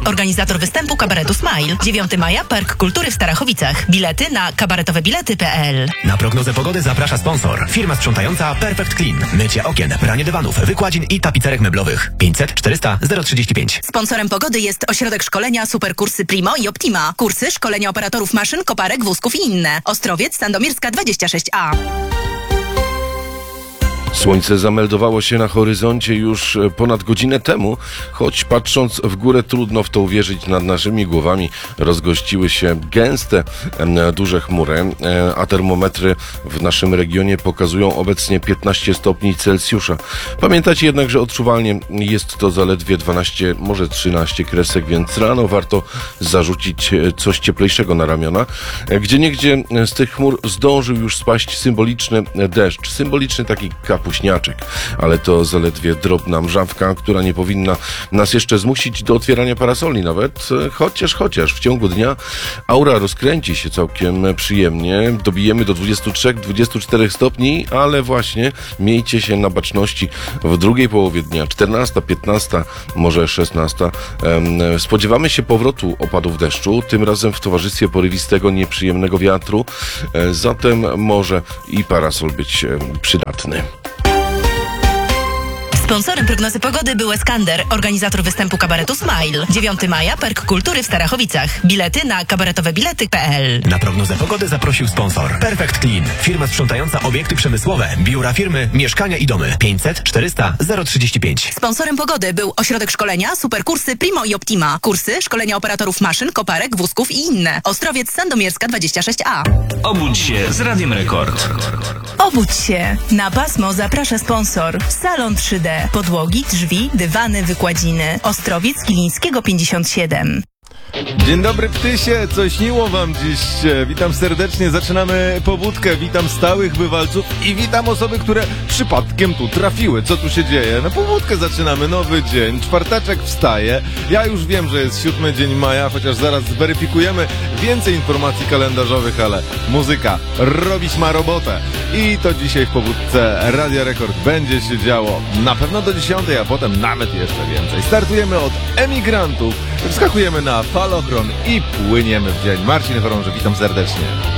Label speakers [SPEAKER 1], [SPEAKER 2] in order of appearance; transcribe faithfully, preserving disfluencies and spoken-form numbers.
[SPEAKER 1] organizator występu kabaretu Smile. dziewiątego maja Park Kultury w Starachowicach. Bilety na kabaretowe bilety kropka p l.
[SPEAKER 2] Na prognozę pogody zaprasza sponsor. Firma sprzątająca Perfect Clean. Mycie okien, pranie dywanów, wykładzin i tapicerek meblowych. pięćset czterysta zero trzydzieści pięć.
[SPEAKER 1] Sponsorem pogody jest ośrodek szkolenia Superkursy Primo i Optima. Kursy szkolenia operatorów maszyn, koparek, wózków i inne. Ostrowiec, Sandomierska dwadzieścia sześć a.
[SPEAKER 3] Słońce zameldowało się na horyzoncie już ponad godzinę temu, choć patrząc w górę trudno w to uwierzyć, nad naszymi głowami rozgościły się gęste, duże chmury, a termometry w naszym regionie pokazują obecnie piętnaście stopni Celsjusza. Pamiętajcie jednak, że odczuwalnie jest to zaledwie dwanaście, może trzynaście kresek, więc rano warto zarzucić coś cieplejszego na ramiona. Gdzieniegdzie z tych chmur zdążył już spaść symboliczny deszcz, symboliczny taki kapuśniaczek, ale to zaledwie drobna mrzawka, która nie powinna nas jeszcze zmusić do otwierania parasoli nawet, chociaż, chociaż w ciągu dnia aura rozkręci się całkiem przyjemnie, dobijemy do dwudziestu trzech do dwudziestu czterech stopni, ale właśnie miejcie się na baczności w drugiej połowie dnia, czternasta, piętnasta, może szesnasta. Spodziewamy się powrotu opadów deszczu, tym razem w towarzystwie porywistego, nieprzyjemnego wiatru, zatem może i parasol być przydatny.
[SPEAKER 1] Sponsorem prognozy pogody był Eskander, organizator występu kabaretu Smile. dziewiątego maja Park Kultury w Starachowicach. Bilety na kabaretowe bilety kropka p l.
[SPEAKER 2] Na prognozę pogody zaprosił sponsor. Perfect Clean. Firma sprzątająca obiekty przemysłowe, biura firmy, mieszkania i domy. pięćset czterysta zero trzydzieści pięć.
[SPEAKER 1] Sponsorem pogody był ośrodek szkolenia Superkursy Primo i Optima. Kursy szkolenia operatorów maszyn, koparek, wózków i inne. Ostrowiec, Sandomierska dwadzieścia sześć a.
[SPEAKER 4] Obudź się z Radiem Rekord.
[SPEAKER 1] Obudź się. Na pasmo zaprasza sponsor. Salon trzy D. Podłogi, drzwi, dywany, wykładziny. Ostrowiec Kilińskiego pięćdziesiąt siedem.
[SPEAKER 5] Dzień dobry ptysie, co śniło wam dziś? Witam serdecznie, zaczynamy pobudkę, witam stałych bywalców i witam osoby, które przypadkiem tu trafiły. Co tu się dzieje? Na pobudkę zaczynamy, nowy dzień, czwartaczek wstaje. Ja już wiem, że jest siódmy dzień maja, chociaż zaraz zweryfikujemy więcej informacji kalendarzowych, ale muzyka robić ma robotę. I to dzisiaj w pobudce Radia Rekord będzie się działo na pewno do dziesiątej, a potem nawet jeszcze więcej. Startujemy od Emigrantów, wskakujemy na Falochron i płyniemy w dzień. Marcin Chorąży, witam serdecznie.